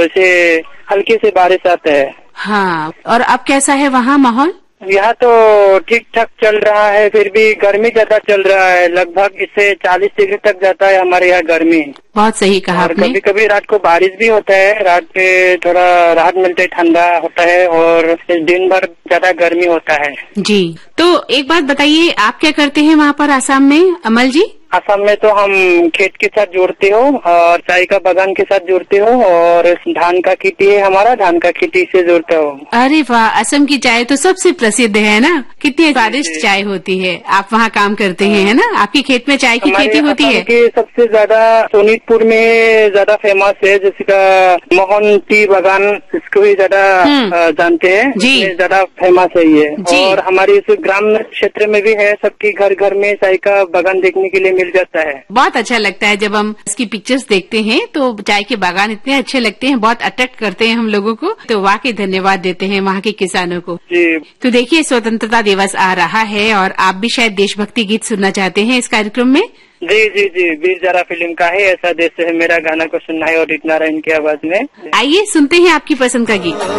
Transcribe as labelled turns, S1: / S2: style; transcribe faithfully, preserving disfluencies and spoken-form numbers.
S1: जैसे हल्की से बारिश आता है।
S2: हाँ, और अब कैसा है वहाँ माहौल?
S1: यहाँ तो ठीक ठाक चल रहा है, फिर भी गर्मी ज्यादा चल रहा है। लगभग इससे चालीस डिग्री तक जाता है हमारे यहाँ गर्मी।
S2: बहुत सही कहा
S1: और
S2: आपने।
S1: कभी कभी रात को बारिश भी होता है, रात पे थोड़ा राहत मिलते, ठंडा होता है, और दिन भर ज्यादा गर्मी होता है।
S2: जी, तो एक बात बताइए, आप क्या करते हैं वहाँ पर आसाम में, अमल जी?
S1: असम में तो हम खेत के साथ जुड़ते हो और चाय का बागान के साथ जुड़ते हो, और धान का खेती है हमारा, धान का खेती से जुड़ते हो।
S2: अरे वाह, असम की चाय तो सबसे प्रसिद्ध है ना, कितनी स्वादिष्ट चाय होती है। आप वहाँ काम करते हैं, है ना? आपकी खेत में चाय की खेती होती है?
S1: की सबसे ज्यादा सोनीतपुर में ज्यादा फेमस है, जिसका मोहन टी बागान, इसको भी ज्यादा जानते हैं, ज्यादा फेमस है ये। और हमारे इस ग्राम क्षेत्र में भी है, सबके घर घर में चाय का बागान देखने के लिए मिल जाता है।
S2: बहुत अच्छा लगता है जब हम इसकी पिक्चर्स देखते हैं, तो चाय के बागान इतने अच्छे लगते हैं, बहुत अट्रैक्ट करते हैं हम लोगों को। तो वाकई धन्यवाद देते हैं वहाँ के किसानों को।
S1: जी।
S2: तो देखिए, स्वतंत्रता दिवस आ रहा है और आप भी शायद देशभक्ति गीत सुनना चाहते हैं इस कार्यक्रम में।
S1: जी जी जी, वीर ज़ारा फिल्म का है ऐसा देश है मेरा, गाना को सुनना है और इतना रहा इनकी आवाज में।
S2: आइए सुनते हैं आपकी पसंद का गीत।